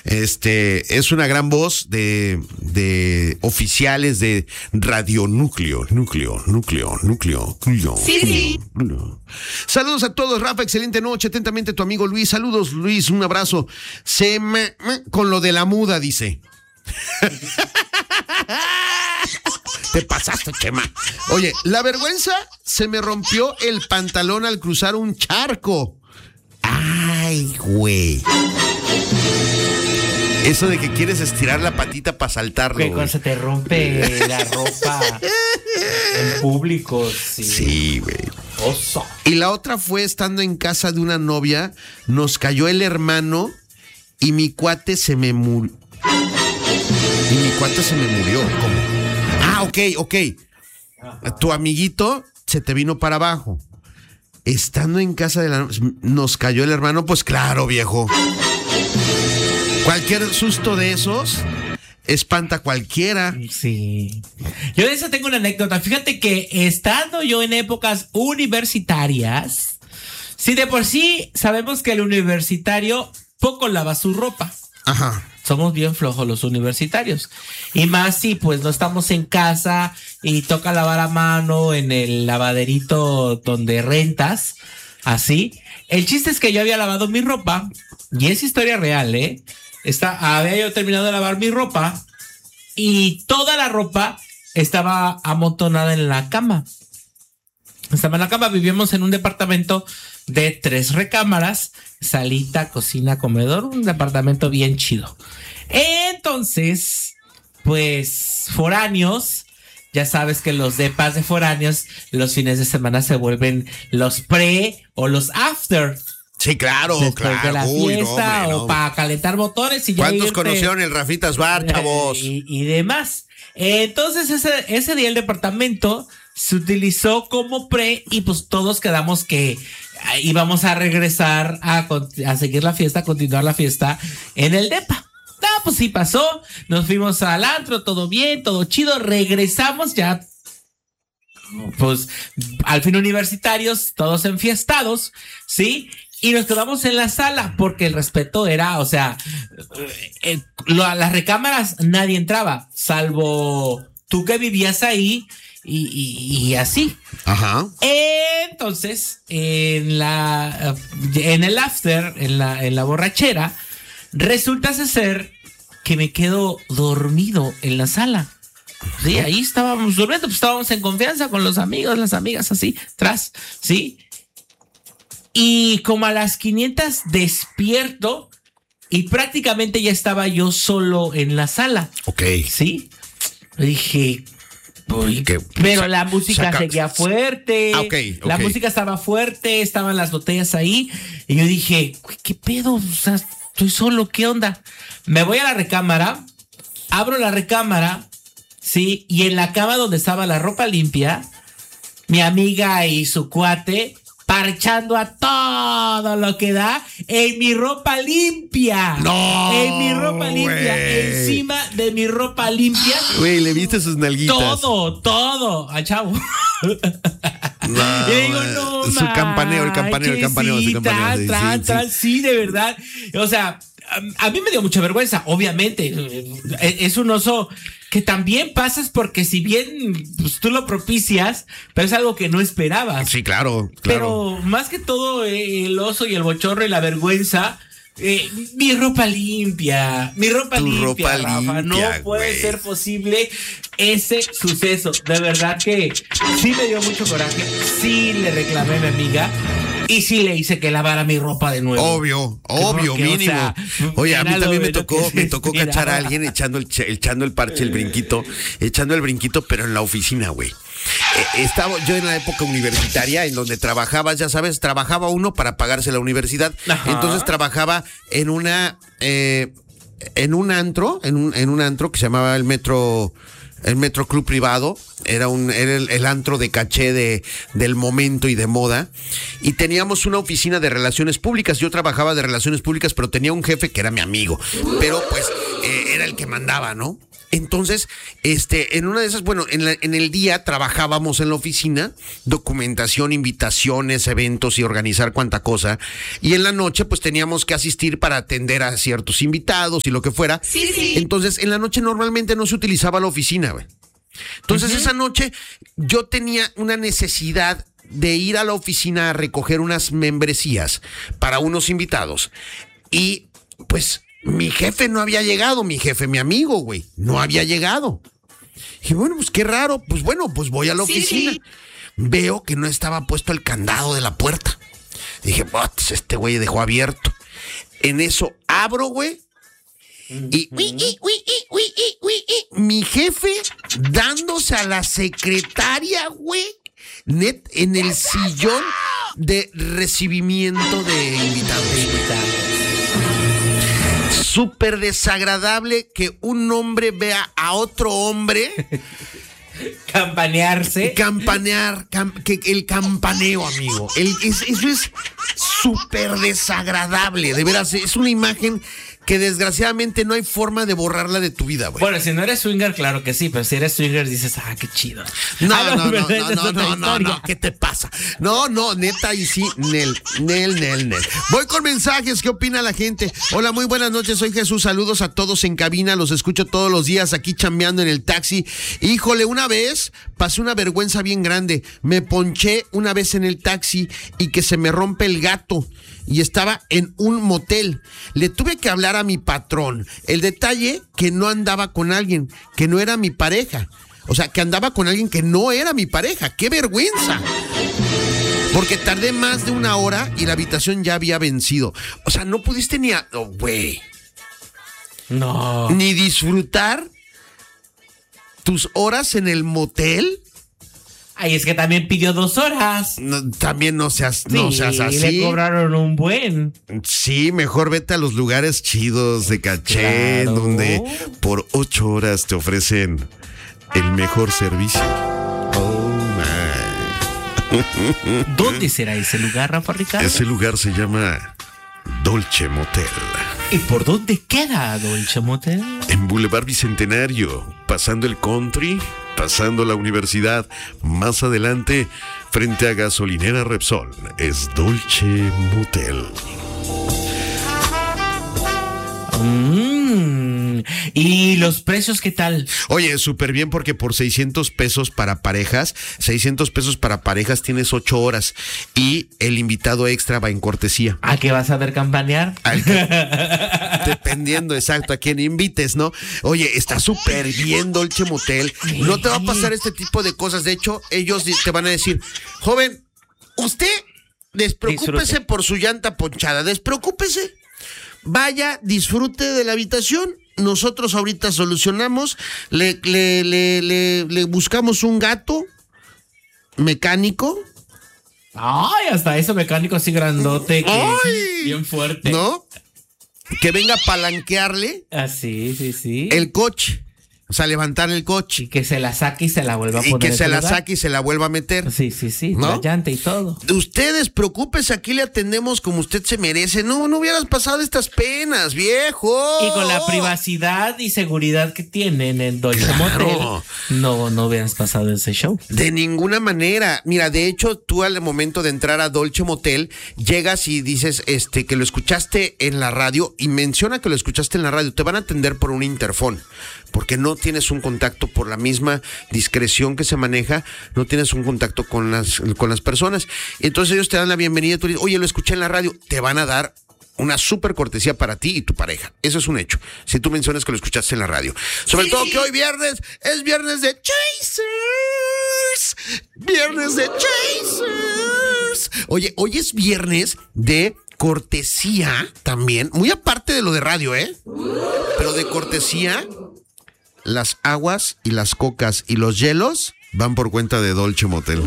Es una gran voz de oficiales de Radionúcleo. Sí. Saludos a todos, Rafa, excelente noche. Atentamente tu amigo Luis. Saludos, Luis, un abrazo. Con lo de la muda, dice. Te pasaste, Chema. Oye, la vergüenza, se me rompió el pantalón al cruzar un charco. Ay, güey. Eso de que quieres estirar la patita para saltarlo. Que cuando se te rompe la ropa en público. Sí, güey. Oso. Y la otra fue estando en casa de una novia, nos cayó el hermano y mi cuate se me murió. ¿Cómo? Ah, ok. Tu amiguito se te vino para abajo. Estando en casa de la... Nos cayó el hermano, pues claro, viejo. Cualquier susto de esos espanta a cualquiera. Sí. Yo de eso tengo una anécdota. Fíjate que estando yo en épocas universitarias, sí, de por sí sabemos que el universitario poco lava su ropa. Ajá. Somos bien flojos los universitarios. Y más si pues no estamos en casa y toca lavar a mano en el lavaderito donde rentas, así. El chiste es que yo había lavado mi ropa, y es historia real, había yo terminado de lavar mi ropa y toda la ropa estaba amontonada en la cama. Estaba en la cama, vivíamos en un departamento de 3 recámaras, salita, cocina, comedor, un departamento bien chido. Entonces, pues, foráneos, ya sabes que los depas de foráneos los fines de semana se vuelven los pre o los after. Sí, claro, después claro. de la fiesta, o para calentar motores y ya. ¿Cuántos conocieron el Rafitas Bar, chavos? Y demás. Entonces, ese día el departamento se utilizó como pre y pues todos quedamos que íbamos a regresar a seguir la fiesta, a continuar la fiesta en el depa. Pues sí pasó, nos fuimos al antro, todo bien, todo chido, regresamos ya, pues al fin universitarios, todos enfiestados, ¿sí? Y nos quedamos en la sala porque el respeto era, o sea, las recámaras nadie entraba, salvo tú que vivías ahí y así. Ajá. Entonces, en el after, en la borrachera, resulta ser que me quedo dormido en la sala. Sí, ahí estábamos durmiendo, pues estábamos en confianza con los amigos, las amigas, así, tras, ¿sí? Y como a las 500 despierto y prácticamente ya estaba yo solo en la sala. Ok. Sí. Dije, pero la música seguía fuerte. Okay. La música estaba fuerte, estaban las botellas ahí. Y yo dije, ¿qué pedo? O sea, estoy solo, ¿qué onda? Me voy a la recámara, abro la recámara, sí, y en la cama donde estaba la ropa limpia, mi amiga y su cuate parchando a todo lo que da en mi ropa limpia. No. En mi ropa limpia, wey. Encima de mi ropa limpia. Güey, le viste sus nalguitas. Todo, al chavo. No, y digo, no, su campaneo, el campaneo. Sí, de verdad. O sea, a mí me dio mucha vergüenza, obviamente. Es un oso que también pasas porque si bien pues, tú lo propicias, pero es algo que no esperabas. Sí, claro. Pero más que todo el oso y el bochorno y la vergüenza, mi ropa limpia, Rafa, no puede ser posible ese suceso. De verdad que sí me dio mucho coraje, sí le reclamé a mi amiga y sí le hice que lavara mi ropa de nuevo. Obvio, mínimo. O sea, oye, a mí también me tocó cachar a alguien echando el parche, echando el brinquito, pero en la oficina, güey. Estaba yo en la época universitaria en donde trabajabas, ya sabes, trabajaba uno para pagarse la universidad. Ajá. Entonces trabajaba en un antro que se llamaba el Metro Club Privado. Era el antro de caché del momento y de moda. Y teníamos una oficina de relaciones públicas. Yo trabajaba de relaciones públicas, pero tenía un jefe que era mi amigo. Pero pues era el que mandaba, ¿no? Entonces, en una de esas, bueno, en el día trabajábamos en la oficina, documentación, invitaciones, eventos y organizar cuanta cosa. Y en la noche, pues teníamos que asistir para atender a ciertos invitados y lo que fuera. Sí. Entonces, en la noche normalmente no se utilizaba la oficina, güey. Entonces, esa noche yo tenía una necesidad de ir a la oficina a recoger unas membresías para unos invitados. Y, pues, mi jefe no había llegado, mi amigo, güey, no había llegado. Y bueno, pues qué raro, pues bueno, pues voy a la oficina. Sí. Veo que no estaba puesto el candado de la puerta. Dije, pues este güey dejó abierto. En eso abro, güey. Y mi jefe dándose a la secretaria, güey, en el sillón de recibimiento de invitados. Súper desagradable que un hombre vea a otro hombre campanearse. El campaneo, amigo. Eso es súper desagradable. De veras, es una imagen que desgraciadamente no hay forma de borrarla de tu vida, güey. Bueno, si no eres swinger, claro que sí, pero si eres swinger dices, qué chido. No, ¿qué te pasa? No, neta, y sí, Nel. Voy con mensajes, ¿qué opina la gente? Hola, muy buenas noches, soy Jesús, saludos a todos en cabina, los escucho todos los días aquí chambeando en el taxi. Híjole, una vez pasé una vergüenza bien grande, me ponché una vez en el taxi y que se me rompe el gato. Y estaba en un motel. Le tuve que hablar a mi patrón. El detalle, que no andaba con alguien que no era mi pareja. O sea, que andaba con alguien que no era mi pareja. ¡Qué vergüenza! Porque tardé más de 1 hora y la habitación ya había vencido. O sea, no pudiste ni ni disfrutar tus horas en el motel. Ay, es que también pidió 2 horas. No, también no seas así. Le cobraron un buen. Sí, mejor vete a los lugares chidos de caché, claro, donde por 8 horas te ofrecen el mejor servicio. Oh, my. ¿Dónde será ese lugar, Rafa Ricardo? Ese lugar se llama Dolce Motel. ¿Y por dónde queda Dolce Motel? En Boulevard Bicentenario, pasando el country, pasando la universidad, más adelante, frente a Gasolinera Repsol, es Dolce Motel. ¿Y los precios qué tal? Oye, súper bien porque por 600 pesos para parejas tienes 8 horas y el invitado extra va en cortesía. ¿A qué vas a ver campanear? Dependiendo, exacto, a quien invites, ¿no? Oye, está súper bien Dolce Motel. No te va a pasar este tipo de cosas. De hecho, ellos te van a decir, joven, usted despreocúpese por su llanta ponchada, despreocúpese. Vaya, disfrute de la habitación. Nosotros ahorita solucionamos, le buscamos un gato mecánico. Ay, hasta eso mecánico así grandote, bien fuerte. ¿No? Que venga a palanquearle. Sí. El coche. O sea, levantar el coche. Y que se la saque y se la vuelva a poner. Y que se la saque y se la vuelva a meter. Sí, ¿no? La llanta y todo. Ustedes, preocúpese, aquí le atendemos como usted se merece. No hubieras pasado estas penas, viejo. Y con la privacidad y seguridad que tienen en Dolce Motel, no hubieras pasado ese show. De ninguna manera. Mira, de hecho, tú al momento de entrar a Dolce Motel, llegas y dices que lo escuchaste en la radio y menciona que lo escuchaste en la radio. Te van a atender por un interfón. Porque no tienes un contacto por la misma discreción que se maneja, no tienes un contacto con las personas. Entonces ellos te dan la bienvenida, tú dices, oye, lo escuché en la radio, te van a dar una súper cortesía para ti y tu pareja. Eso es un hecho, si tú mencionas que lo escuchaste en la radio. Sobre todo que hoy viernes es viernes de Chasers. Viernes de Chasers. Oye, hoy es viernes de cortesía también, muy aparte de lo de radio, pero de cortesía. Las aguas y las cocas y los hielos van por cuenta de Dolce Motel.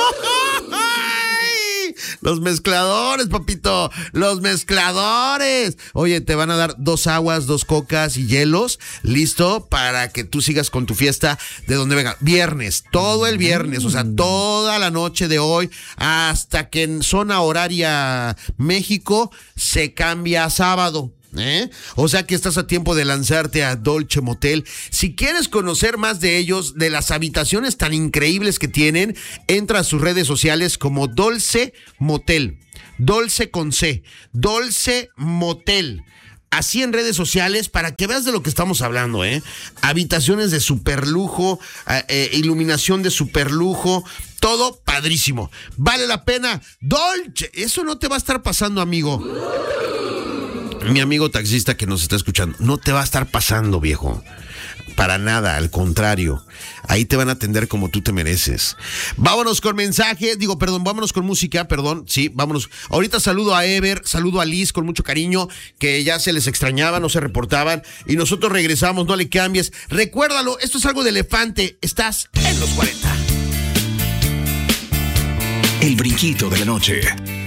¡Ay! Los mezcladores, papito. Los mezcladores. Oye, te van a dar 2 aguas, 2 cocas y hielos. Listo para que tú sigas con tu fiesta de donde venga. Viernes, todo el viernes. O sea, toda la noche de hoy hasta que en zona horaria México se cambia a sábado. O sea que estás a tiempo de lanzarte a Dolce Motel. Si quieres conocer más de ellos, de las habitaciones tan increíbles que tienen, entra a sus redes sociales como Dolce Motel. Dolce con C. Dolce Motel. Así en redes sociales para que veas de lo que estamos hablando, Habitaciones de superlujo, iluminación de superlujo, todo padrísimo. Vale la pena. Dolce, eso no te va a estar pasando, amigo. Mi amigo taxista que nos está escuchando, no te va a estar pasando, viejo. Para nada, al contrario. Ahí te van a atender como tú te mereces. Vámonos con vámonos con música, sí, vámonos. Ahorita saludo a Ever, saludo a Liz con mucho cariño, que ya se les extrañaba, no se reportaban, y nosotros regresamos, no le cambies. Recuérdalo, esto es algo de Elefante, estás en los 40. El brinquito de la noche.